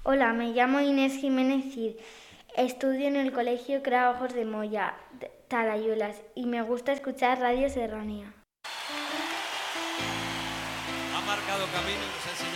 Hola, me llamo Inés Jiménez Cid. Estudio en el Colegio Ojos de Moya, Talayuelas, y me gusta escuchar Radio Serranía. Ha marcado camino y nos ha enseñado